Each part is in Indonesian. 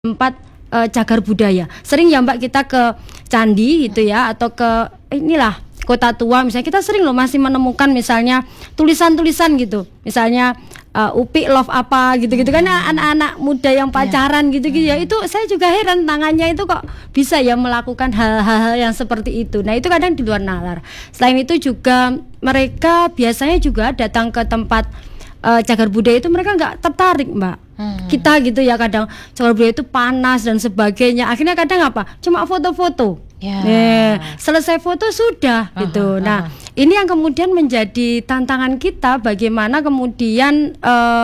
tempat cagar budaya. Sering ya Mbak kita ke candi gitu ya, atau ke inilah kota tua misalnya, kita sering loh masih menemukan misalnya tulisan-tulisan gitu, misalnya Upi love apa gitu-gitu kan, anak-anak muda yang pacaran gitu-gitu ya. Itu saya juga heran, tangannya itu kok bisa ya melakukan hal-hal yang seperti itu. Nah itu kadang di luar nalar. Selain itu juga mereka biasanya juga datang ke tempat cagar budaya itu mereka nggak tertarik Mbak. Kita gitu ya, kadang cagar budaya itu panas dan sebagainya. Akhirnya kadang apa? Cuma foto-foto. Selesai foto sudah gitu. Nah, ini yang kemudian menjadi tantangan kita, bagaimana kemudian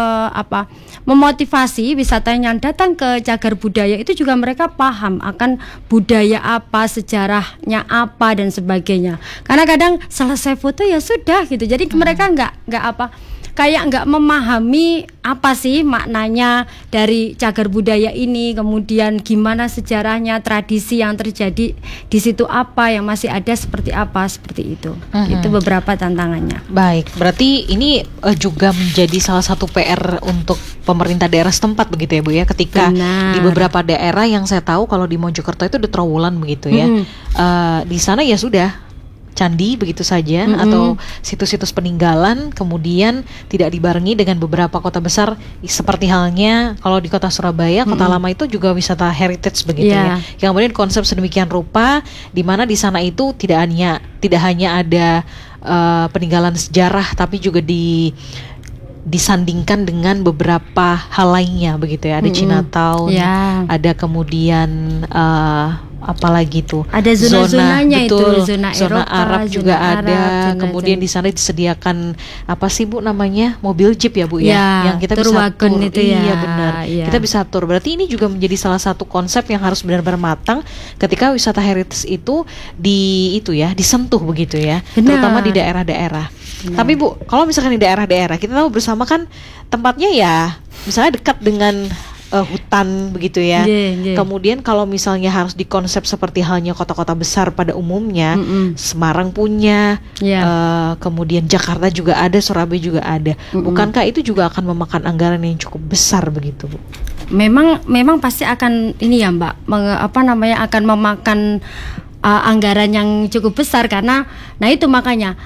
memotivasi wisatawan yang datang ke cagar budaya itu juga mereka paham akan budaya apa, sejarahnya apa dan sebagainya. Karena kadang selesai foto ya sudah gitu. Jadi mereka kayak nggak memahami apa sih maknanya dari cagar budaya ini, kemudian gimana sejarahnya, tradisi yang terjadi di situ apa, yang masih ada seperti apa, seperti itu. Itu beberapa tantangannya. Baik, berarti ini juga menjadi salah satu PR untuk pemerintah daerah setempat begitu ya Bu ya, ketika di beberapa daerah yang saya tahu kalau di Mojokerto itu di Trowulan begitu ya, di sana ya sudah candi begitu saja atau situs-situs peninggalan, kemudian tidak dibarengi dengan beberapa kota besar seperti halnya kalau di kota Surabaya, kota lama itu juga wisata heritage begitu ya. Yang kemudian konsep sedemikian rupa di mana di sana itu tidak hanya ada peninggalan sejarah, tapi juga disandingkan dengan beberapa hal lainnya begitu ya. Ada Chinatown, ada kemudian apalagi tuh ada zona-zonanya, betul, itu zona Arab juga ada. Kemudian di sana disediakan apa sih Bu namanya, mobil jeep ya Bu ya, yang kita bisa tur itu ya. Iya benar, kita bisa tur. Berarti ini juga menjadi salah satu konsep yang harus benar-benar matang ketika wisata heritage itu disentuh begitu ya, terutama di daerah-daerah. Tapi Bu, kalau misalkan di daerah-daerah kita tahu bersama kan tempatnya ya misalnya dekat dengan hutan begitu ya. Kemudian kalau misalnya harus dikonsep seperti halnya kota-kota besar pada umumnya, Semarang punya, kemudian Jakarta juga ada, Surabaya juga ada. Bukankah itu juga akan memakan anggaran yang cukup besar begitu Bu? Memang pasti akan ini ya Mbak, akan memakan anggaran yang cukup besar, karena nah itu makanya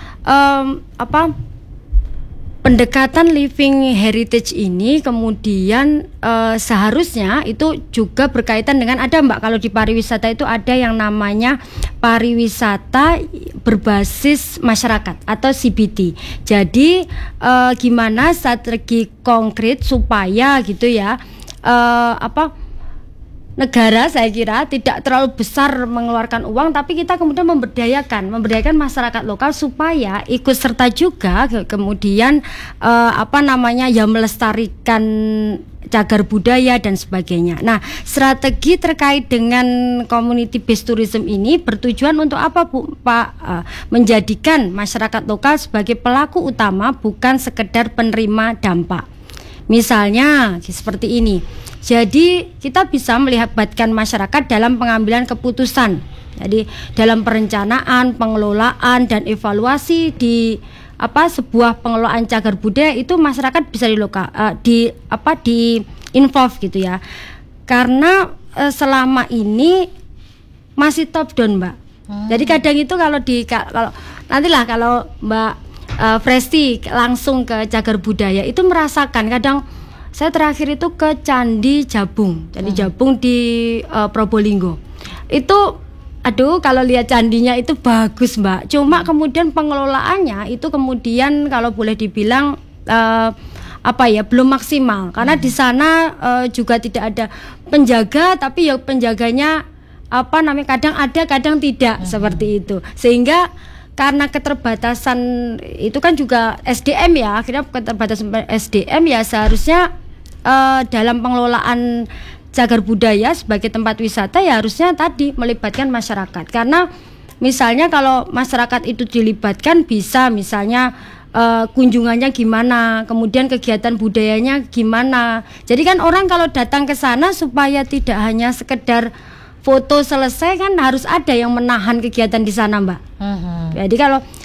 pendekatan living heritage ini kemudian seharusnya itu juga berkaitan dengan kalau di pariwisata itu ada yang namanya pariwisata berbasis masyarakat atau CBT. Jadi gimana strategi konkret supaya gitu ya negara saya kira tidak terlalu besar mengeluarkan uang, tapi kita kemudian memberdayakan masyarakat lokal supaya ikut serta juga kemudian melestarikan cagar budaya dan sebagainya. Nah, strategi terkait dengan community based tourism ini bertujuan untuk apa Bu? Menjadikan masyarakat lokal sebagai pelaku utama, bukan sekedar penerima dampak. Misalnya seperti ini. Jadi kita bisa melibatkan masyarakat dalam pengambilan keputusan. Jadi dalam perencanaan, pengelolaan dan evaluasi di sebuah pengelolaan cagar budaya itu masyarakat bisa di involve gitu ya. Karena selama ini masih top down Mbak. Jadi kadang itu kalau Mbak Presti langsung ke cagar budaya itu merasakan, kadang saya terakhir itu ke Candi Jabung, Jabung di Probolinggo. Itu kalau lihat candinya itu bagus Mbak. Cuma kemudian pengelolaannya itu kemudian kalau boleh dibilang belum maksimal. Karena di sana juga tidak ada penjaga, tapi ya penjaganya kadang ada kadang tidak, seperti itu. Sehingga karena keterbatasan itu kan juga SDM ya, akhirnya keterbatasan SDM ya seharusnya dalam pengelolaan cagar budaya sebagai tempat wisata ya harusnya tadi melibatkan masyarakat. Karena misalnya kalau masyarakat itu dilibatkan bisa misalnya kunjungannya gimana, kemudian kegiatan budayanya gimana. Jadi kan orang kalau datang ke sana supaya tidak hanya sekedar foto selesai, kan harus ada yang menahan kegiatan di sana Mbak. Jadi kalau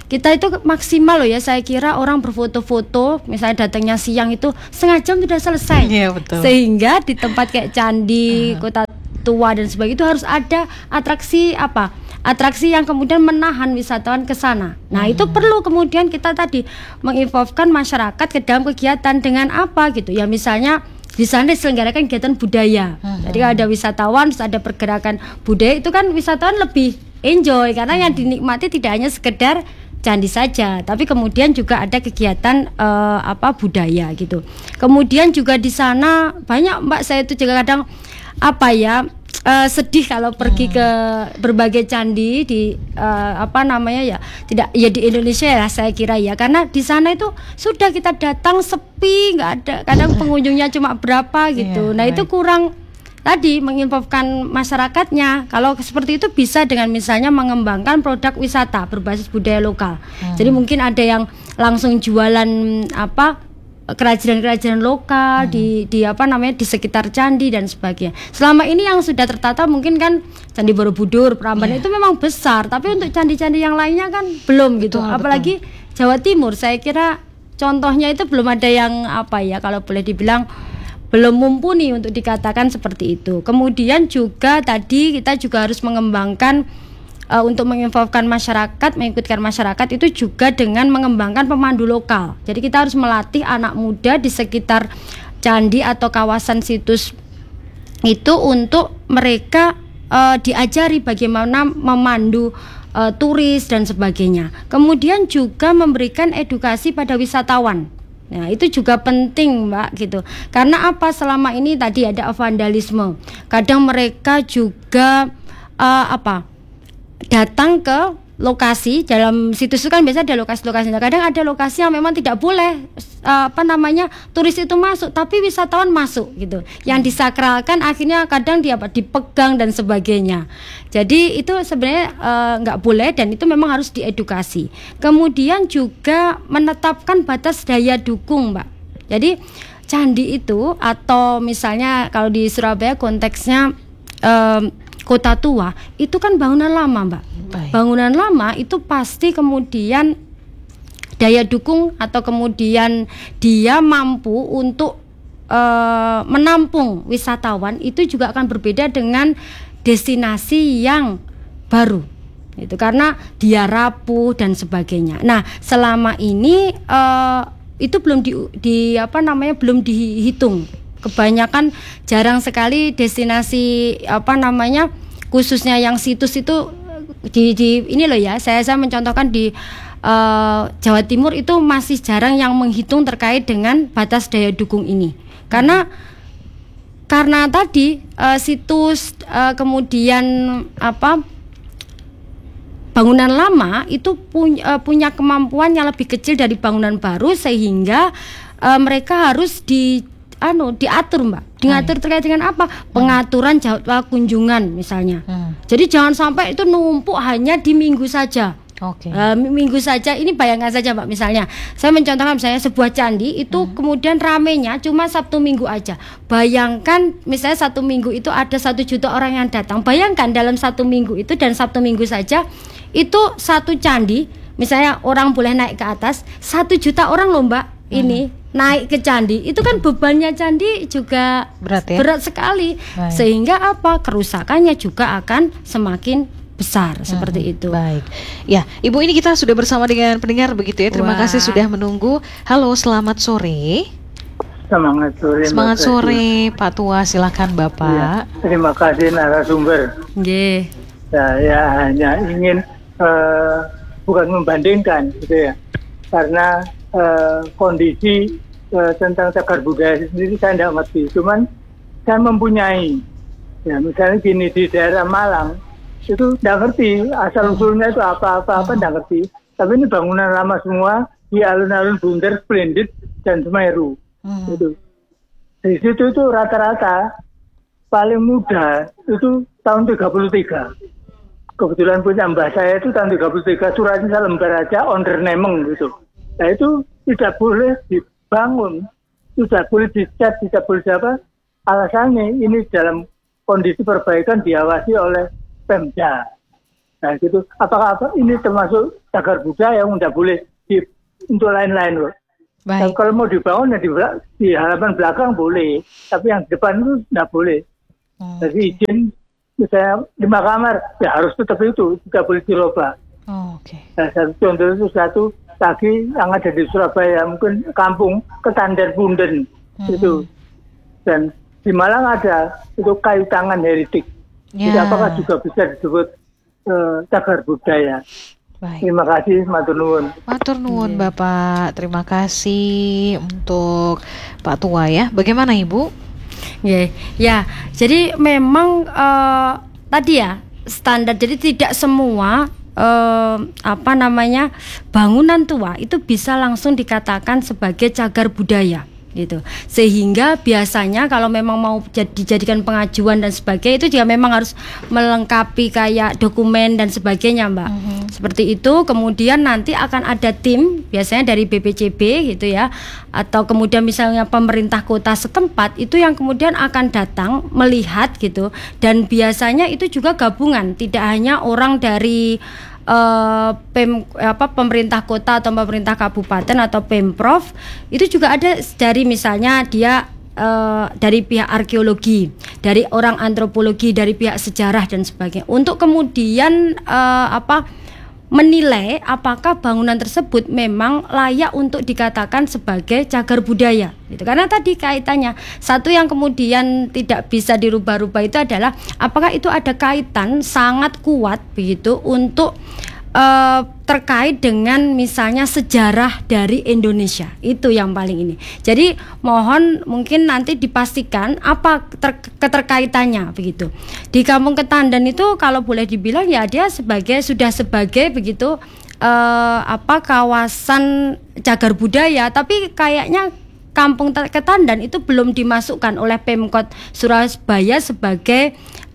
kita itu maksimal loh ya, saya kira orang berfoto-foto misalnya datangnya siang itu setengah jam sudah selesai. Betul. Sehingga di tempat kayak candi, kota tua dan sebagainya itu harus ada atraksi yang kemudian menahan wisatawan ke sana. Nah, itu perlu kemudian kita tadi menginvolvekan masyarakat ke dalam kegiatan dengan apa gitu. Ya misalnya di sana diselenggarakan kegiatan budaya. Jadi kalau ada wisatawan, terus ada pergerakan budaya, itu kan wisatawan lebih enjoy karena yang dinikmati tidak hanya sekedar candi saja, tapi kemudian juga ada kegiatan budaya gitu. Kemudian juga di sana banyak Mbak, saya itu juga kadang sedih kalau pergi ke berbagai candi di tidak ya di Indonesia ya, saya kira ya, karena di sana itu sudah kita datang sepi, nggak ada, kadang pengunjungnya cuma berapa gitu. Nah itu kurang tadi menginvolvekan masyarakatnya. Kalau seperti itu bisa dengan misalnya mengembangkan produk wisata berbasis budaya lokal. Jadi mungkin ada yang langsung jualan kerajinan-kerajinan lokal di sekitar candi dan sebagainya. Selama ini yang sudah tertata mungkin kan Candi Borobudur, Prambanan itu memang besar, tapi untuk candi-candi yang lainnya kan belum gitu. Apalagi Jawa Timur, saya kira contohnya itu belum ada yang kalau boleh dibilang belum mumpuni untuk dikatakan seperti itu. Kemudian juga tadi kita juga harus mengembangkan untuk menginvolvekan masyarakat, mengikutkan masyarakat itu juga dengan mengembangkan pemandu lokal. Jadi kita harus melatih anak muda di sekitar candi atau kawasan situs itu untuk mereka diajari bagaimana memandu turis dan sebagainya. Kemudian juga memberikan edukasi pada wisatawan. Nah, itu juga penting, Mbak, gitu. Karena selama ini tadi ada vandalisme. Kadang mereka juga datang ke lokasi, dalam situs itu kan biasa ada lokasi-lokasi. Kadang ada lokasi yang memang tidak boleh turis itu masuk, tapi wisatawan masuk gitu. Yang disakralkan akhirnya kadang dipegang dan sebagainya. Jadi itu sebenarnya nggak boleh dan itu memang harus diedukasi. Kemudian juga menetapkan batas daya dukung, Mbak. Jadi candi itu atau misalnya kalau di Surabaya konteksnya kota tua itu kan bangunan lama, Mbak. Bangunan lama itu pasti kemudian daya dukung atau kemudian dia mampu untuk menampung wisatawan itu juga akan berbeda dengan destinasi yang baru. Itu karena dia rapuh dan sebagainya. Nah, selama ini itu belum belum dihitung. Kebanyakan jarang sekali destinasi khususnya yang situs itu di ini loh ya, saya mencontohkan di Jawa Timur itu masih jarang yang menghitung terkait dengan batas daya dukung ini. Karena tadi situs kemudian bangunan lama itu punya kemampuan yang lebih kecil dari bangunan baru sehingga mereka harus diatur, Mbak. Diatur terkait dengan apa? Pengaturan jadwal kunjungan misalnya. Jadi jangan sampai itu numpuk hanya di minggu saja. Minggu saja, ini bayangkan saja, Mbak, misalnya saya mencontohkan misalnya sebuah candi itu kemudian ramenya cuma Sabtu Minggu aja. Bayangkan misalnya satu minggu itu ada 1 juta orang yang datang. Bayangkan dalam satu minggu itu dan Sabtu Minggu saja itu satu candi misalnya orang boleh naik ke atas 1 juta orang loh, Mbak. Ini naik ke candi itu kan bebannya candi juga berat sekali. Sehingga kerusakannya juga akan semakin besar seperti itu. Baik. Ya, Ibu, ini kita sudah bersama dengan pendengar begitu ya. Terima kasih sudah menunggu. Halo, selamat sore. Semangat sore, Pak Tua, silakan Bapak. Ya, terima kasih narasumber. Nggih. Saya hanya ingin bukan membandingkan gitu ya. Karena kondisi tentang cagar budaya sendiri saya tidak ngerti. Cuman saya mempunyai, ya misalnya gini, di daerah Malang itu tidak ngerti asal usulnya itu apa tidak ngerti. Tapi ini bangunan lama semua di alun-alun Bunter, Splendid dan Semeru. Itu di situ itu rata-rata paling muda itu tahun 33. Kebetulan punya mbah saya itu tahun 33, suratnya saya lembar aja Onderneming gitu. Nah itu tidak boleh dibangun, tidak boleh dicat, tidak boleh apa. Alasannya ini dalam kondisi perbaikan diawasi oleh Pemda. Nah gitu, apakah ini termasuk cagar budaya yang tidak boleh untuk lain-lain loh. Dan kalau mau dibangun ya di halaman belakang boleh, tapi yang di depan itu tidak boleh. Jadi izin misalnya 5 kamar ya harus tetap itu, tidak boleh dirubah. Nah, satu contoh itu satu lagi yang ada di Surabaya, mungkin kampung Ketandan Punden itu, dan di Malang ada itu kayu tangan heritik. Jadi apakah juga bisa disebut cagar budaya? Baik. Terima kasih, matur nuwun. Matur nuwun Bapak, terima kasih untuk Pak Tua ya. Bagaimana Ibu? Ya, jadi memang tadi ya standar. Jadi tidak semua bangunan tua itu bisa langsung dikatakan sebagai cagar budaya. Gitu. Sehingga biasanya kalau memang mau dijadikan pengajuan dan sebagainya itu juga memang harus melengkapi kayak dokumen dan sebagainya, Mbak. Seperti itu. Kemudian nanti akan ada tim biasanya dari BPCB gitu ya, atau kemudian misalnya pemerintah kota setempat itu yang kemudian akan datang melihat gitu. Dan biasanya itu juga gabungan, tidak hanya orang dari pemerintah kota atau pemerintah kabupaten atau Pemprov, itu juga ada dari misalnya dia dari pihak arkeologi, dari orang antropologi, dari pihak sejarah dan sebagainya, untuk kemudian menilai apakah bangunan tersebut memang layak untuk dikatakan sebagai cagar budaya gitu. Karena tadi kaitannya satu yang kemudian tidak bisa dirubah-rubah itu adalah apakah itu ada kaitan sangat kuat begitu untuk terkait dengan misalnya sejarah dari Indonesia, itu yang paling ini. Jadi mohon mungkin nanti dipastikan apa keterkaitannya begitu. Di Kampung Ketandan itu kalau boleh dibilang ya dia sudah sebagai begitu kawasan cagar budaya, tapi kayaknya Kampung Ketandan itu belum dimasukkan oleh Pemkot Surabaya sebagai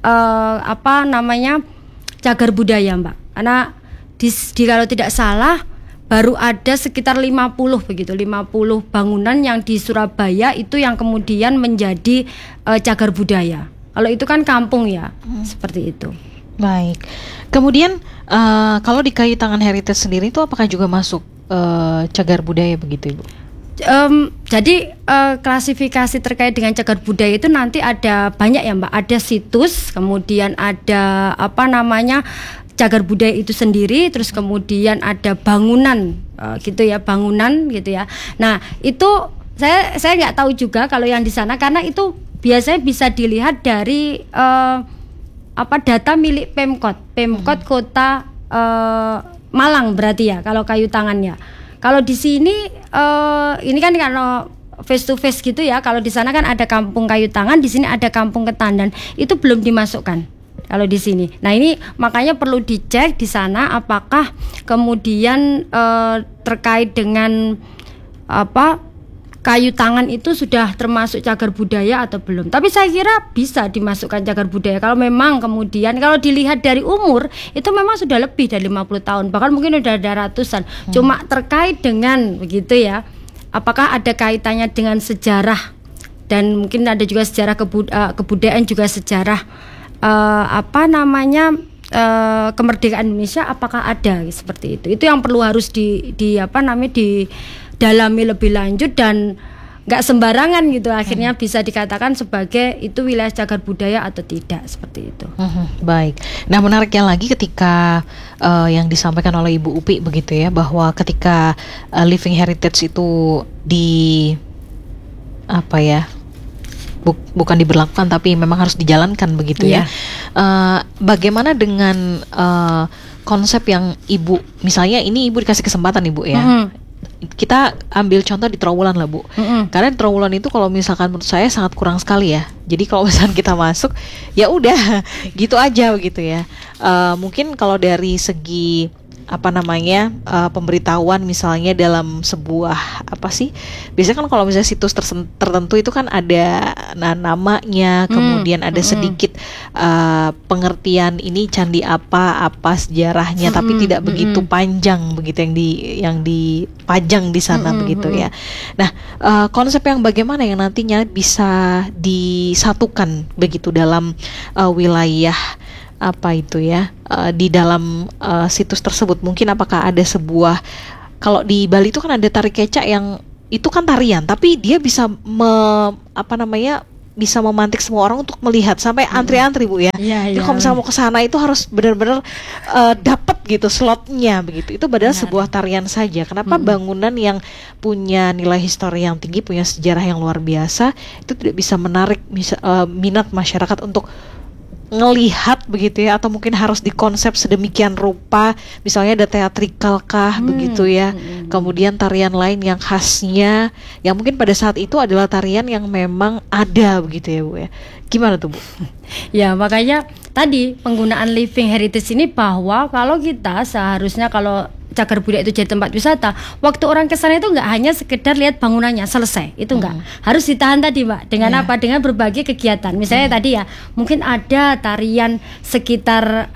cagar budaya, Mbak. Karena kalau tidak salah baru ada sekitar 50 bangunan yang di Surabaya itu yang kemudian menjadi cagar budaya. Kalau itu kan kampung ya, seperti itu. Baik. Kemudian kalau di Kayu Tangan Heritage sendiri itu apakah juga masuk cagar budaya begitu, Ibu? Jadi klasifikasi terkait dengan cagar budaya itu nanti ada banyak ya, Mbak. Ada situs, kemudian ada cagar budaya itu sendiri, terus kemudian ada bangunan bangunan gitu ya. Nah itu saya nggak tahu juga kalau yang di sana, karena itu biasanya bisa dilihat dari data milik Pemkot Kota Malang berarti ya kalau kayu tangannya. Kalau di sini ini kan karena face to face gitu ya. Kalau di sana kan ada Kampung Kayu Tangan, di sini ada Kampung Ketandan. Itu belum dimasukkan kalau di sini. Nah ini makanya perlu dicek di sana apakah kemudian terkait dengan kayu tangan itu sudah termasuk cagar budaya atau belum. Tapi saya kira bisa dimasukkan cagar budaya kalau memang kemudian kalau dilihat dari umur itu memang sudah lebih dari 50 tahun, bahkan mungkin sudah ada ratusan. Cuma terkait dengan begitu ya, apakah ada kaitannya dengan sejarah, dan mungkin ada juga sejarah kebudayaan, juga sejarah kemerdekaan Indonesia, apakah ada seperti itu yang perlu harus didalami lebih lanjut, dan nggak sembarangan gitu akhirnya bisa dikatakan sebagai itu wilayah cagar budaya atau tidak, seperti itu. Baik. Nah menariknya lagi ketika yang disampaikan oleh Ibu Upi begitu ya, bahwa ketika living heritage itu bukan diberlakukan tapi memang harus dijalankan begitu ya. Bagaimana dengan konsep yang Ibu, misalnya ini Ibu dikasih kesempatan Ibu ya. Kita ambil contoh di Trowulan lah Bu. Karena di Trowulan itu kalau misalkan menurut saya sangat kurang sekali ya. Jadi kalau misalkan kita masuk ya udah gitu aja begitu ya. Mungkin kalau dari segi pemberitahuan misalnya dalam sebuah biasanya kan kalau misalnya situs tertentu itu kan ada namanya, kemudian ada sedikit pengertian ini candi apa sejarahnya, tapi tidak begitu panjang begitu yang dipajang di sana begitu ya. Nah konsep yang bagaimana yang nantinya bisa disatukan begitu dalam wilayah apa itu ya di dalam situs tersebut. Mungkin apakah ada sebuah, kalau di Bali itu kan ada tari kecak yang itu kan tarian, tapi dia bisa bisa memantik semua orang untuk melihat sampai antri-antri Bu ya. Jadi kalau misalnya mau ke sana itu harus benar-benar dapat gitu slotnya begitu. Itu padahal sebuah tarian saja. Kenapa bangunan yang punya nilai histori yang tinggi, punya sejarah yang luar biasa itu tidak bisa menarik minat masyarakat untuk ngelihat begitu ya, atau mungkin harus dikonsep sedemikian rupa, misalnya ada teatrikal kah begitu ya, kemudian tarian lain yang khasnya yang mungkin pada saat itu adalah tarian yang memang ada begitu ya Bu ya. Gimana tuh Bu? Ya makanya tadi penggunaan living heritage ini, bahwa kalau kita seharusnya kalau Cagar Budaya itu jadi tempat wisata, waktu orang ke sana itu nggak hanya sekedar lihat bangunannya selesai, itu nggak, harus ditahan tadi Mbak, dengan apa? Dengan berbagai kegiatan. Misalnya tadi ya, mungkin ada tarian sekitar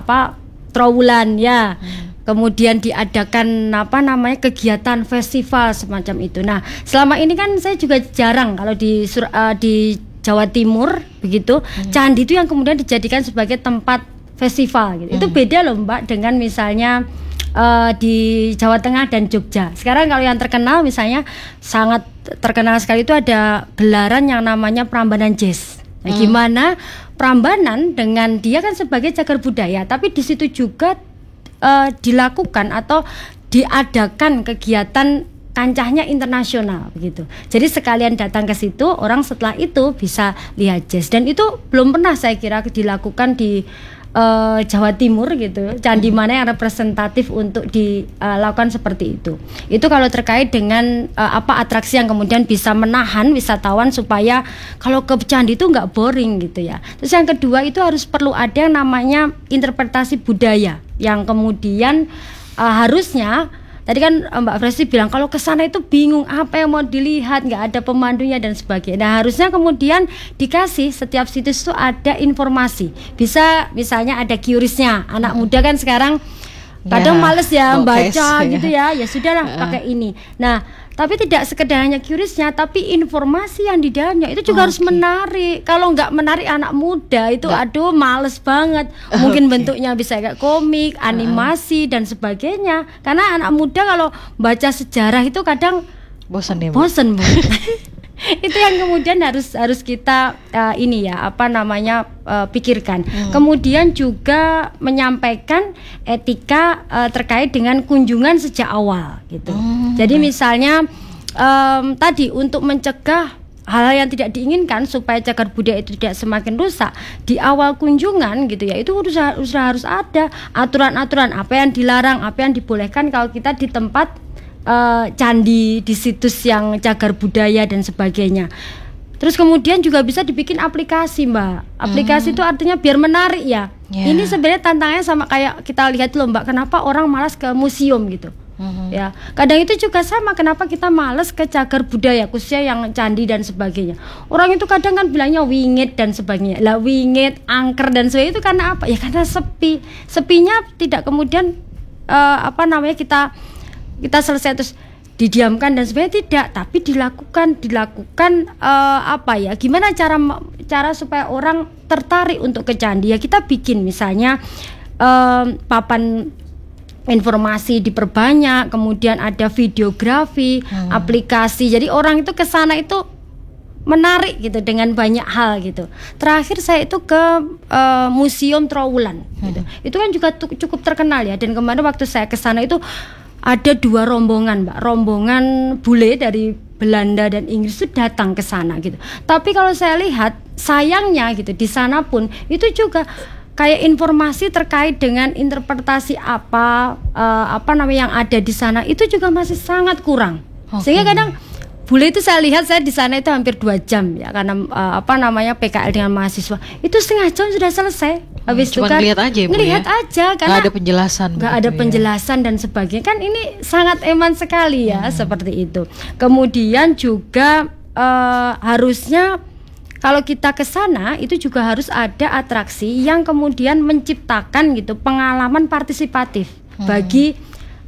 Trowulan ya. Kemudian diadakan kegiatan festival semacam itu. Nah, selama ini kan saya juga jarang kalau di Jawa Timur begitu, candi itu yang kemudian dijadikan sebagai tempat festival gitu. Itu beda loh Mbak dengan misalnya di Jawa Tengah dan Jogja. Sekarang kalau yang terkenal, misalnya sangat terkenal sekali itu ada gelaran yang namanya Prambanan Jazz. Nah, gimana Prambanan dengan dia kan sebagai cagar budaya, tapi di situ juga dilakukan atau diadakan kegiatan kancahnya internasional begitu. Jadi sekalian datang ke situ, orang setelah itu bisa lihat jazz, dan itu belum pernah saya kira dilakukan di Jawa Timur gitu. Candi mana yang representatif untuk dilakukan seperti itu. Itu kalau terkait dengan atraksi yang kemudian bisa menahan wisatawan supaya kalau ke candi itu nggak boring gitu ya. Terus yang kedua itu harus perlu ada yang namanya interpretasi budaya yang kemudian harusnya tadi kan Mbak Fresti bilang kalau ke sana itu bingung apa yang mau dilihat, nggak ada pemandunya dan sebagainya. Nah, harusnya kemudian dikasih setiap situs itu ada informasi. Bisa misalnya ada QRIS-nya. Anak muda kan sekarang kadang males ya baca gitu ya. Ya sudahlah pakai ini. Nah, tapi tidak sekedar hanya QRIS-nya, tapi informasi yang di dalamnya itu juga harus menarik. Kalau nggak menarik anak muda itu males banget. Mungkin bentuknya bisa kayak komik, animasi dan sebagainya. Karena anak muda kalau baca sejarah itu kadang bosan ya Bu. Bosan Bu. Itu yang kemudian harus kita pikirkan. Kemudian juga menyampaikan etika terkait dengan kunjungan sejak awal gitu. Jadi misalnya tadi untuk mencegah hal yang tidak diinginkan supaya cagar budaya itu tidak semakin rusak di awal kunjungan gitu ya, itu harus ada aturan-aturan apa yang dilarang, apa yang dibolehkan kalau kita di tempat candi, di situs yang cagar budaya dan sebagainya. Terus kemudian juga bisa dibikin aplikasi Mbak. Aplikasi itu artinya biar menarik ya. Ini sebenarnya tantangannya sama kayak kita lihat loh Mbak, kenapa orang malas ke museum gitu. Ya, kadang itu juga sama, kenapa kita malas ke cagar budaya khususnya yang candi dan sebagainya. Orang itu kadang kan bilangnya wingit dan sebagainya. Lah wingit, angker dan sebagainya itu karena apa? Ya karena sepi. Sepinya tidak kemudian kita selesai terus didiamkan dan sebagainya, tidak, tapi dilakukan gimana cara supaya orang tertarik untuk ke candi. Ya kita bikin misalnya papan informasi diperbanyak, kemudian ada videografi, aplikasi. Jadi orang itu ke sana itu menarik gitu dengan banyak hal gitu. Terakhir saya itu ke Museum Trowulan gitu. Itu kan juga cukup terkenal ya, dan kemarin waktu saya ke sana itu ada 2 rombongan Mbak, rombongan bule dari Belanda dan Inggris itu datang ke sana gitu. Tapi kalau saya lihat sayangnya gitu, di sana pun itu juga kayak informasi terkait dengan interpretasi yang ada di sana itu juga masih sangat kurang. Sehingga kadang bule itu saya lihat, saya di sana itu hampir 2 jam ya, karena PKL dengan mahasiswa itu setengah jam sudah selesai. Habis itu kan ngelihat aja karena nggak ada penjelasan, penjelasan dan sebagainya. Kan ini sangat eman sekali ya, seperti itu. Kemudian juga harusnya kalau kita ke sana itu juga harus ada atraksi yang kemudian menciptakan gitu pengalaman partisipatif bagi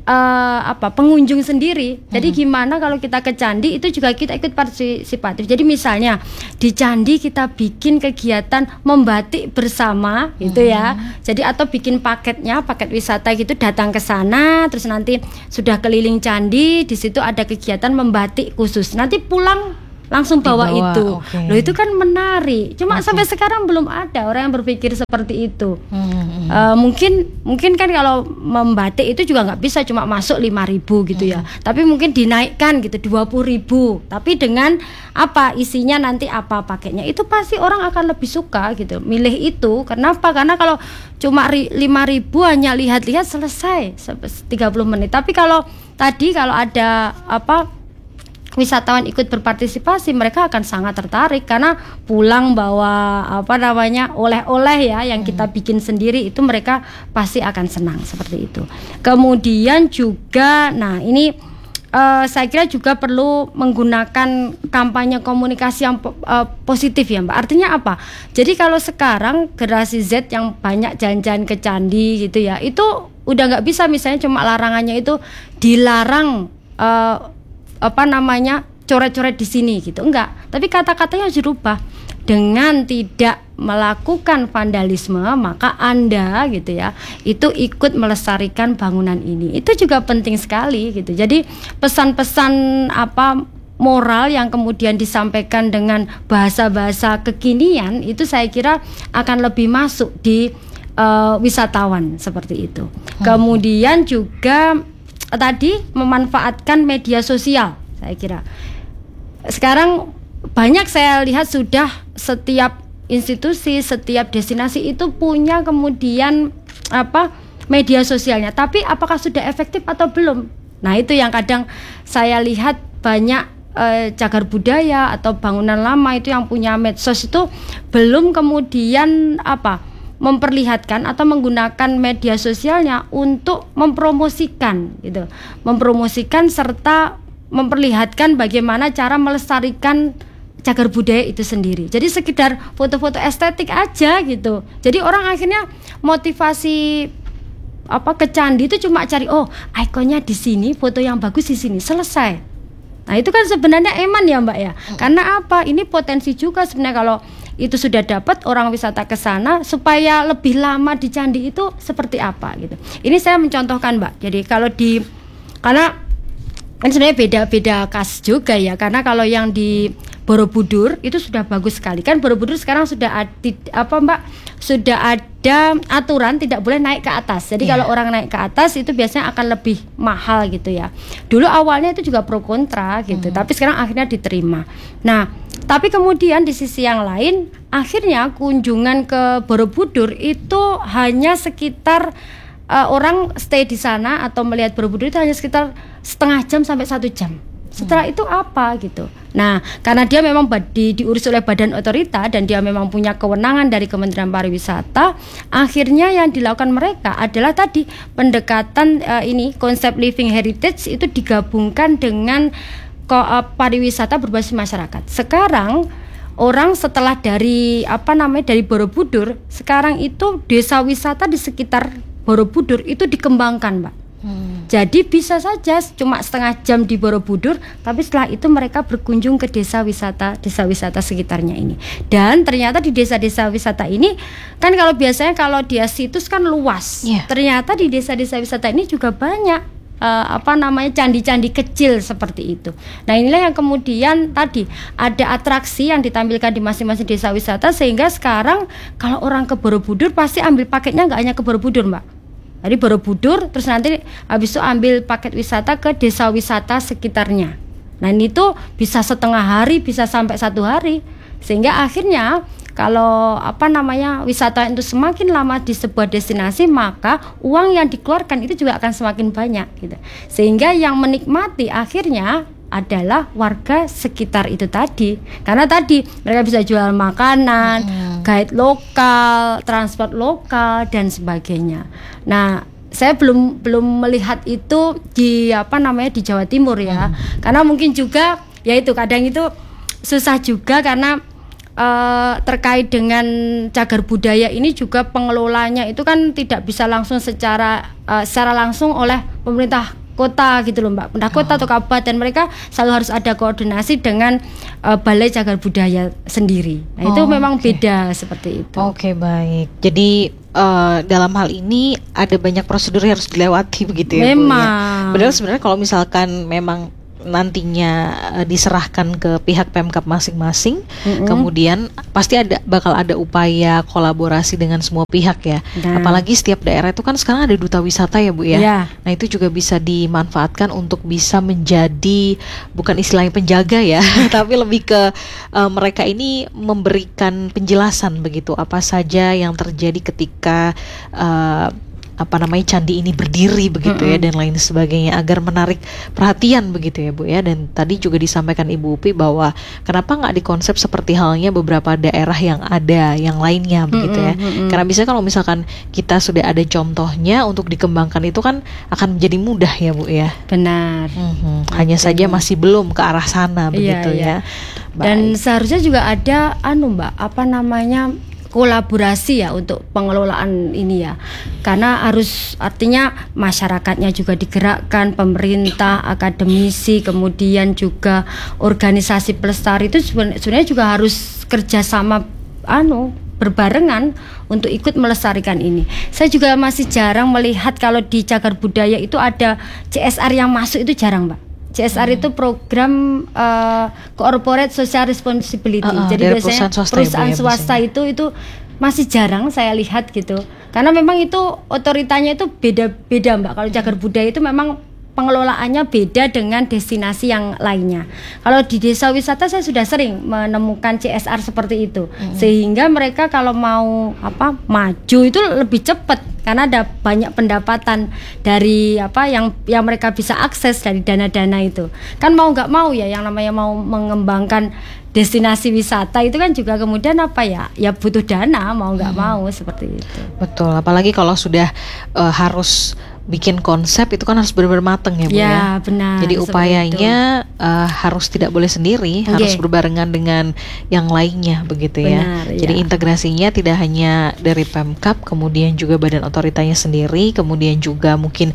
pengunjung sendiri. Jadi gimana kalau kita ke candi itu juga kita ikut partisipatif. Jadi misalnya di candi kita bikin kegiatan membatik bersama gitu ya. Jadi atau bikin paket wisata gitu, datang ke sana terus nanti sudah keliling candi, di situ ada kegiatan membatik khusus. Nanti pulang langsung bawa itu. Loh itu kan menarik. Cuma sampai sekarang belum ada orang yang berpikir seperti itu. Mungkin kan kalau membatik itu juga nggak bisa cuma masuk 5.000 gitu ya. Tapi mungkin dinaikkan gitu 20.000. Tapi dengan isinya nanti apa pakainya, itu pasti orang akan lebih suka gitu. Milih itu. Kenapa? Karena kalau cuma 5.000 hanya lihat-lihat selesai 30 menit. Tapi kalau ada wisatawan ikut berpartisipasi, mereka akan sangat tertarik karena pulang bawa oleh-oleh ya yang kita bikin sendiri, itu mereka pasti akan senang seperti itu. Kemudian juga ini saya kira juga perlu menggunakan kampanye komunikasi yang positif ya Mbak. Artinya apa? Jadi kalau sekarang generasi Z yang banyak jalan-jalan ke candi gitu ya, itu udah nggak bisa misalnya cuma larangannya itu dilarang coret-coret di sini gitu, enggak. Tapi kata-katanya harus dirubah. Dengan tidak melakukan vandalisme, maka Anda gitu ya, itu ikut melestarikan bangunan ini. Itu juga penting sekali gitu. Jadi pesan-pesan moral yang kemudian disampaikan dengan bahasa-bahasa kekinian itu saya kira akan lebih masuk di wisatawan seperti itu. Kemudian juga tadi memanfaatkan media sosial, saya kira sekarang banyak saya lihat sudah setiap institusi, setiap destinasi itu punya kemudian media sosialnya. Tapi apakah sudah efektif atau belum? Nah itu yang kadang saya lihat banyak cagar budaya atau bangunan lama itu yang punya medsos itu belum kemudian memperlihatkan atau menggunakan media sosialnya untuk mempromosikan gitu, mempromosikan serta memperlihatkan bagaimana cara melestarikan cagar budaya itu sendiri. Jadi sekedar foto-foto estetik aja gitu. Jadi orang akhirnya motivasi ke candi itu cuma cari ikonnya di sini, foto yang bagus di sini, selesai. Nah itu kan sebenarnya eman ya Mbak ya. Karena ini potensi juga sebenarnya kalau itu sudah dapat orang wisata ke sana supaya lebih lama di candi itu seperti apa gitu. Ini saya mencontohkan Mbak. Jadi kalau karena kan sebenarnya beda-beda kas juga ya, karena kalau yang di Borobudur itu sudah bagus sekali. Kan Borobudur sekarang sudah sudah ada aturan tidak boleh naik ke atas. Jadi kalau orang naik ke atas itu biasanya akan lebih mahal gitu ya. Dulu awalnya itu juga pro kontra gitu, tapi sekarang akhirnya diterima. Nah, tapi kemudian di sisi yang lain akhirnya kunjungan ke Borobudur itu hanya sekitar orang stay di sana atau melihat Borobudur itu hanya sekitar setengah jam sampai 1 jam. Setelah itu apa gitu. Nah, karena dia memang diurus oleh badan otorita dan dia memang punya kewenangan dari Kementerian Pariwisata, akhirnya yang dilakukan mereka adalah tadi pendekatan konsep living heritage itu digabungkan dengan pariwisata berbasis masyarakat. Sekarang orang setelah dari Borobudur, sekarang itu desa wisata di sekitar Borobudur itu dikembangkan, Mbak. Jadi bisa saja cuma setengah jam di Borobudur, tapi setelah itu mereka berkunjung ke desa wisata sekitarnya ini. Dan ternyata di desa-desa wisata ini kan kalau biasanya kalau dia situs kan luas. Ternyata di desa-desa wisata ini juga banyak candi-candi kecil seperti itu. Nah inilah yang kemudian tadi ada atraksi yang ditampilkan di masing-masing desa wisata, sehingga sekarang kalau orang ke Borobudur pasti ambil paketnya nggak hanya ke Borobudur, Mbak. Jadi Borobudur, terus nanti habis itu ambil paket wisata ke desa wisata sekitarnya. Nah ini tuh bisa setengah hari, bisa sampai 1 hari. Sehingga akhirnya kalau wisatawan itu semakin lama di sebuah destinasi, maka uang yang dikeluarkan itu juga akan semakin banyak gitu. Sehingga yang menikmati akhirnya adalah warga sekitar itu tadi. Karena tadi mereka bisa jual makanan, guide lokal, transport lokal dan sebagainya. Nah, saya belum melihat itu di di Jawa Timur ya. Karena mungkin juga ya itu kadang itu susah juga karena terkait dengan cagar budaya ini juga pengelolanya itu kan tidak bisa langsung secara langsung oleh pemerintah kota gitu loh Mbak, pemerintah kota atau kabupaten. Mereka selalu harus ada koordinasi dengan balai cagar budaya sendiri. Nah itu memang beda seperti itu. Oke, baik. Jadi dalam hal ini ada banyak prosedur yang harus dilewati begitu ya Bu ya. Padahal sebenarnya kalau misalkan memang nantinya diserahkan ke pihak Pemkab masing-masing, kemudian pasti bakal ada upaya kolaborasi dengan semua pihak ya. Apalagi setiap daerah itu kan sekarang ada duta wisata ya Bu ya. Nah itu juga bisa dimanfaatkan untuk bisa menjadi bukan istilahnya penjaga ya, tapi lebih ke mereka ini memberikan penjelasan begitu apa saja yang terjadi ketika candi ini berdiri begitu ya, dan lain sebagainya, agar menarik perhatian begitu ya Bu ya. Dan tadi juga disampaikan Ibu Upi bahwa kenapa nggak dikonsep seperti halnya beberapa daerah yang ada yang lainnya begitu ya. Karena bisa kalau misalkan kita sudah ada contohnya untuk dikembangkan itu kan akan menjadi mudah ya Bu ya. Benar. Hanya saja masih belum ke arah sana begitu ya. Dan seharusnya juga ada Mbak, kolaborasi ya untuk pengelolaan ini ya, karena artinya masyarakatnya juga digerakkan, pemerintah, akademisi, kemudian juga organisasi pelestari itu sebenarnya juga harus kerjasama berbarengan untuk ikut melestarikan ini. Saya juga masih jarang melihat kalau di cagar budaya itu ada CSR yang masuk, itu jarang Mbak. CSR itu program Corporate Social Responsibility. Jadi biasanya perusahaan swasta itu masih jarang saya lihat gitu. Karena memang itu otoritanya itu beda-beda Mbak. Kalau cagar budaya itu memang pengelolaannya beda dengan destinasi yang lainnya. Kalau di desa wisata saya sudah sering menemukan CSR seperti itu. Sehingga mereka kalau mau maju itu lebih cepat karena ada banyak pendapatan dari yang mereka bisa akses dari dana-dana itu. Kan mau nggak mau ya, yang namanya mau mengembangkan destinasi wisata itu kan juga kemudian ya butuh dana, mau nggak mau seperti itu. Betul, apalagi kalau sudah harus bikin konsep itu kan harus benar-benar mateng ya Bu ya. Benar. Jadi upayanya harus tidak boleh sendiri, harus berbarengan dengan yang lainnya begitu ya. Benar, jadi integrasinya tidak hanya dari Pemkab, kemudian juga badan otoritanya sendiri, kemudian juga mungkin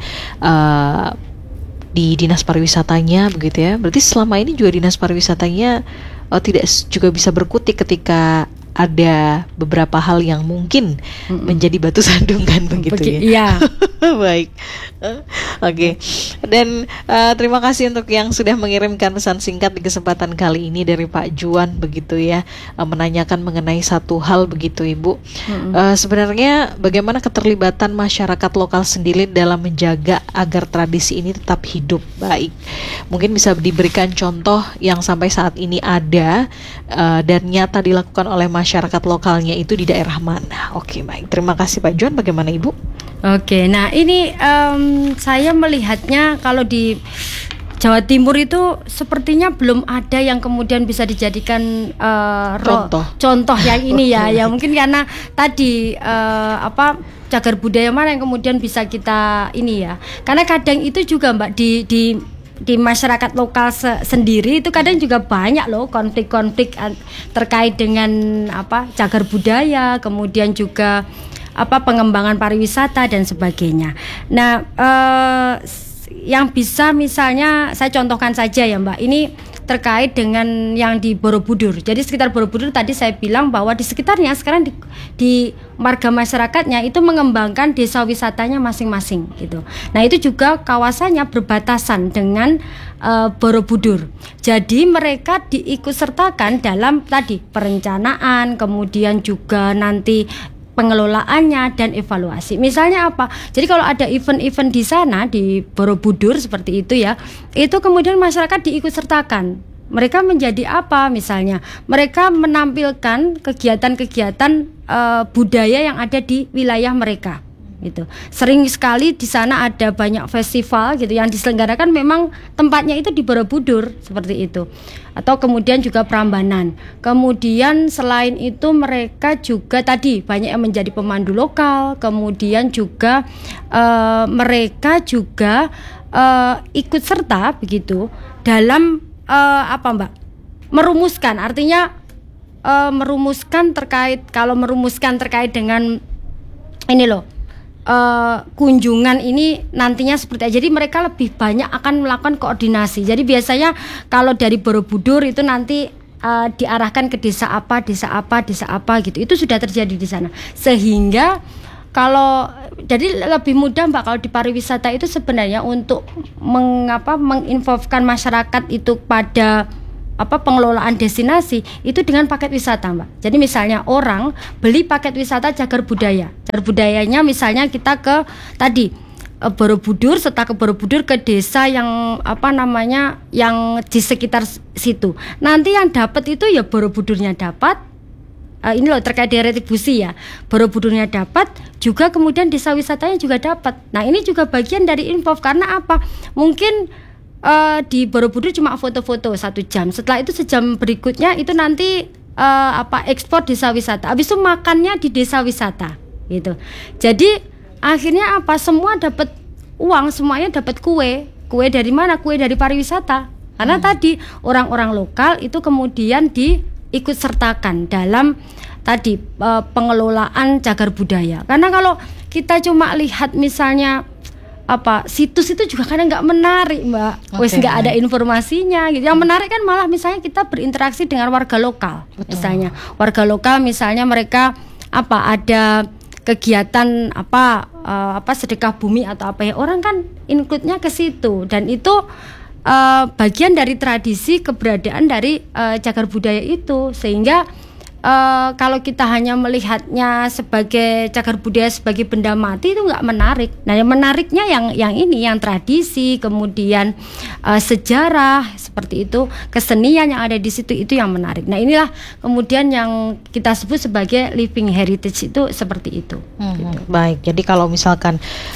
di dinas pariwisatanya begitu ya. Berarti selama ini juga dinas pariwisatanya tidak juga bisa berkutik ketika ada beberapa hal yang mungkin menjadi batu sandungan begitu ya. Iya. Baik. Oke. Dan terima kasih untuk yang sudah mengirimkan pesan singkat di kesempatan kali ini dari Pak Juan begitu ya, menanyakan mengenai satu hal begitu Ibu. Sebenarnya bagaimana keterlibatan masyarakat lokal sendiri dalam menjaga agar tradisi ini tetap hidup baik. Mungkin bisa diberikan contoh yang sampai saat ini ada dan nyata dilakukan oleh masyarakat lokalnya itu di daerah mana. Oke, baik. Terima kasih Pak Juan. Bagaimana Ibu? Oke, nah ini saya melihatnya kalau di Jawa Timur itu sepertinya belum ada yang kemudian bisa dijadikan contoh yang ini ya. Ya mungkin karena tadi cagar budaya mana yang kemudian bisa kita ini ya. Karena kadang itu juga Mbak di masyarakat lokal sendiri itu kadang juga banyak loh konflik-konflik terkait dengan cagar budaya, kemudian juga pengembangan pariwisata dan sebagainya. Nah, yang bisa misalnya saya contohkan saja ya Mbak, ini terkait dengan yang di Borobudur. Jadi sekitar Borobudur tadi saya bilang bahwa di sekitarnya sekarang di marga masyarakatnya itu mengembangkan desa wisatanya masing-masing gitu. Nah itu juga kawasannya berbatasan dengan Borobudur. Jadi mereka diikutsertakan dalam tadi perencanaan, kemudian juga nanti pengelolaannya dan evaluasi. Misalnya apa? Jadi kalau ada event-event di sana di Borobudur seperti itu ya, itu kemudian masyarakat diikutsertakan. Mereka menjadi apa? Misalnya mereka menampilkan kegiatan-kegiatan budaya yang ada di wilayah mereka. Gitu. Sering sekali di sana ada banyak festival gitu yang diselenggarakan, memang tempatnya itu di Borobudur seperti itu. Atau kemudian juga Prambanan. Kemudian selain itu mereka juga tadi banyak yang menjadi pemandu lokal. Kemudian juga mereka juga ikut serta begitu dalam Mbak, merumuskan, artinya merumuskan terkait dengan ini loh, kunjungan ini nantinya seperti apa. Jadi mereka lebih banyak akan melakukan koordinasi. Jadi biasanya kalau dari Borobudur itu nanti diarahkan ke desa apa gitu. Itu sudah terjadi di sana. Sehingga jadi lebih mudah Mbak kalau di pariwisata itu sebenarnya untuk menginfokan masyarakat itu pada pengelolaan destinasi itu dengan paket wisata Mbak. Jadi misalnya orang beli paket wisata cagar budaya. Cagar budayanya misalnya kita ke Borobudur, setelah ke Borobudur ke desa yang yang di sekitar situ. Nanti yang dapat itu ya Borobudurnya dapat. Ini loh terkait dengan retribusi ya. Borobudurnya dapat, juga kemudian desa wisatanya juga dapat. Nah, ini juga bagian dari info karena apa? Mungkin di Borobudur cuma foto-foto 1 jam. Setelah itu sejam berikutnya itu nanti ekspor desa wisata. Habis itu makannya di desa wisata gitu. Jadi akhirnya semua dapat uang, semuanya dapat kue. Kue dari mana? Kue dari pariwisata. Karena tadi orang-orang lokal itu kemudian diikut sertakan dalam pengelolaan cagar budaya. Karena kalau kita cuma lihat misalnya situs itu juga kadang nggak menarik Mbak, nggak ada informasinya gitu. Yang menarik kan malah misalnya kita berinteraksi dengan warga lokal. Betul. Misalnya warga lokal misalnya mereka ada kegiatan sedekah bumi atau apa ya, orang kan include-nya ke situ, dan itu bagian dari tradisi keberadaan dari cagar budaya itu. Sehingga kalau kita hanya melihatnya sebagai cagar budaya sebagai benda mati itu nggak menarik. Nah, yang menariknya yang tradisi, kemudian sejarah seperti itu, kesenian yang ada di situ itu yang menarik. Nah, inilah kemudian yang kita sebut sebagai living heritage itu seperti itu. Gitu. Baik, jadi kalau misalkan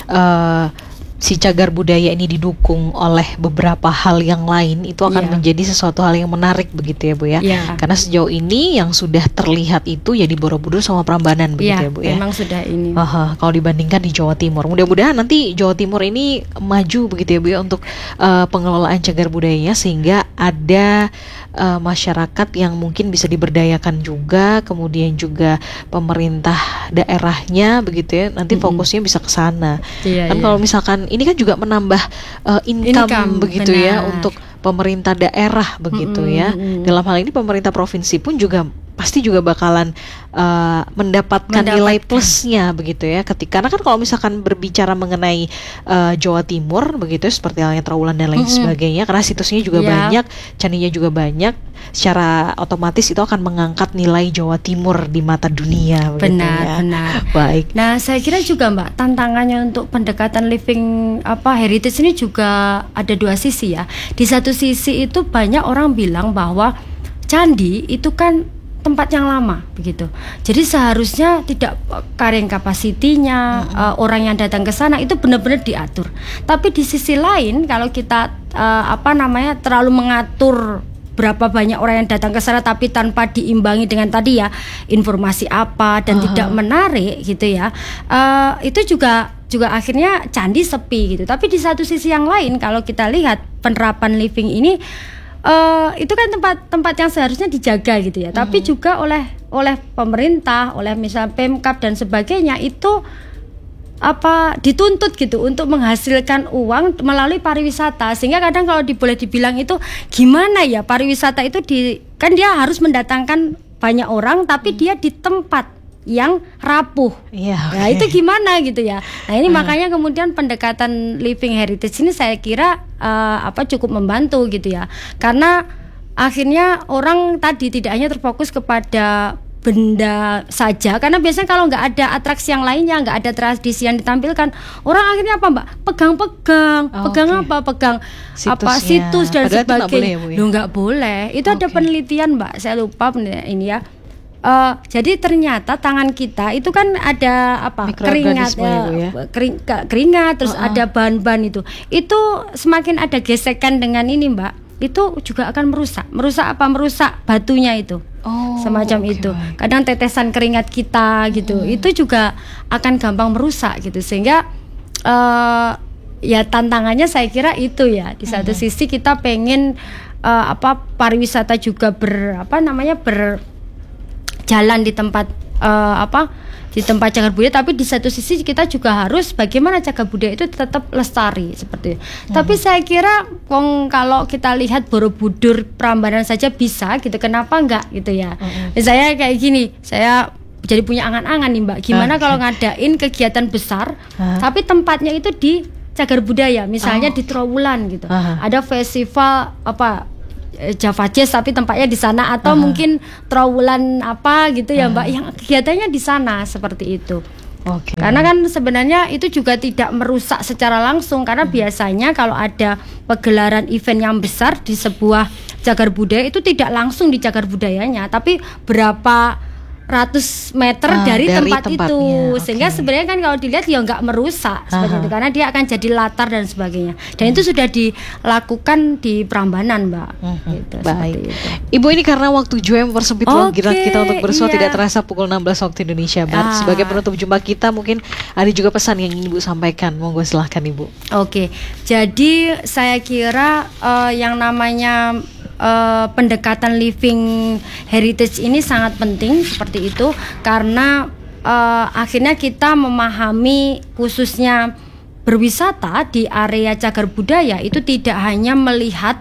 si cagar budaya ini didukung oleh beberapa hal yang lain, itu akan menjadi sesuatu hal yang menarik begitu ya Bu ya. Karena sejauh ini yang sudah terlihat itu ya di Borobudur sama Prambanan begitu ya Bu ya. Memang sudah ini. Kalau dibandingkan di Jawa Timur, mudah-mudahan nanti Jawa Timur ini maju begitu ya Bu ya untuk pengelolaan cagar budayanya, sehingga ada masyarakat yang mungkin bisa diberdayakan juga, kemudian juga pemerintah daerahnya begitu ya, nanti fokusnya bisa ke sana. Kalau misalkan ini kan juga menambah income begitu ya untuk pemerintah daerah begitu ya. Dalam hal ini pemerintah provinsi pun juga pasti juga bakalan mendapatkan nilai plusnya begitu ya. Karena kan kalau misalkan berbicara mengenai Jawa Timur begitu seperti halnya Trawulan dan lain sebagainya, karena situsnya juga banyak, candinya juga banyak, secara otomatis itu akan mengangkat nilai Jawa Timur di mata dunia begitu ya. Benar. Baik. Nah, saya kira juga Mbak, tantangannya untuk pendekatan living heritage ini juga ada 2 sisi ya. Di satu sisi itu banyak orang bilang bahwa candi itu kan tempat yang lama begitu. Jadi seharusnya tidak carrying capacity-nya, orang yang datang ke sana itu benar-benar diatur. Tapi di sisi lain kalau kita terlalu mengatur berapa banyak orang yang datang ke sana tapi tanpa diimbangi dengan tadi ya informasi dan tidak menarik gitu ya, itu juga akhirnya candi sepi gitu. Tapi di satu sisi yang lain kalau kita lihat penerapan living ini, itu kan tempat yang seharusnya dijaga gitu ya. Tapi juga oleh pemerintah, oleh misal Pemkab dan sebagainya itu dituntut gitu untuk menghasilkan uang melalui pariwisata. Sehingga kadang kalau boleh dibilang itu gimana ya, pariwisata itu kan dia harus mendatangkan banyak orang tapi dia di tempat yang rapuh. Nah, itu gimana gitu ya. Nah, ini makanya kemudian pendekatan living heritage ini saya kira cukup membantu gitu ya. Karena akhirnya orang tadi tidak hanya terfokus kepada benda saja, karena biasanya kalau nggak ada atraksi yang lainnya, nggak ada tradisi yang ditampilkan, orang akhirnya Mbak? Pegang situs dan sebagainya. Loh, nggak boleh. Itu ada penelitian Mbak, saya lupa ini ya. Jadi ternyata tangan kita itu kan ada keringat, keringat terus ada bahan-bahan itu semakin ada gesekan dengan ini Mbak, itu juga akan merusak batunya itu. Semacam itu. Kadang tetesan keringat kita gitu, itu juga akan gampang merusak gitu. Sehingga ya tantangannya saya kira itu ya. Di satu sisi kita pengen pariwisata juga jalan di tempat di tempat cagar budaya, tapi di satu sisi kita juga harus bagaimana cagar budaya itu tetap lestari seperti itu. Tapi saya kira kalau kita lihat Borobudur Prambanan saja bisa gitu, kenapa enggak gitu ya. Misalnya kayak gini, saya jadi punya angan-angan nih Mbak, gimana kalau ngadain kegiatan besar tapi tempatnya itu di cagar budaya, misalnya di Trowulan gitu. Ada festival Java Jazz tapi tempatnya di sana, atau mungkin Trowulan apa gitu ya Mbak, yang kegiatannya di sana seperti itu. Karena kan sebenarnya itu juga tidak merusak secara langsung, karena biasanya kalau ada pegelaran event yang besar di sebuah cagar budaya itu tidak langsung di cagar budayanya, tapi berapa ratus meter dari tempat itu, sehingga sebenarnya kan kalau dilihat ya nggak merusak seperti itu, karena dia akan jadi latar dan sebagainya, dan itu sudah dilakukan di Prambanan Mbak. Gitu, baik itu. Ibu, ini karena waktu juga mempersempit waktu kita untuk bersua, tidak terasa pukul 16 waktu Indonesia Barat. Sebagai penutup jumpa kita, mungkin ada juga pesan yang ingin Ibu sampaikan, monggo silahkan Ibu. Jadi saya kira yang namanya pendekatan living heritage ini sangat penting seperti itu, karena akhirnya kita memahami khususnya berwisata di area cagar budaya itu tidak hanya melihat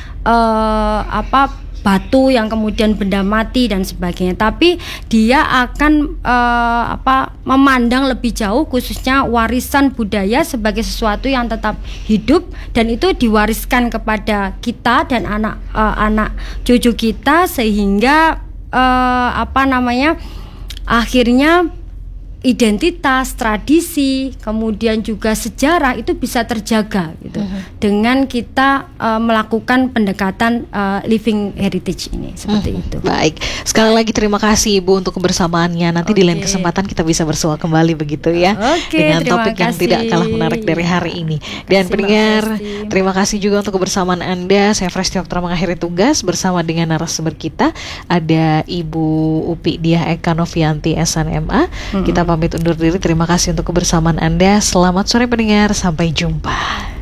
batu yang kemudian benda mati dan sebagainya, tapi dia akan memandang lebih jauh khususnya warisan budaya sebagai sesuatu yang tetap hidup, dan itu diwariskan kepada kita dan anak cucu kita, sehingga akhirnya identitas, tradisi, kemudian juga sejarah itu bisa terjaga gitu, dengan kita melakukan pendekatan living heritage ini seperti itu. Baik, sekali lagi terima kasih Ibu untuk kebersamaannya. Nanti di lain kesempatan kita bisa bersua kembali begitu ya, dengan topik yang tidak kalah menarik dari hari ini. Dan pendengar, terima kasih juga untuk kebersamaan Anda. Saya Fresti Oktora mengakhiri tugas bersama dengan narasumber kita, ada Ibu Upi Diah Eka Novianti SNMA. Kita pamit undur diri. Terima kasih untuk kebersamaan Anda. Selamat sore pendengar, sampai jumpa.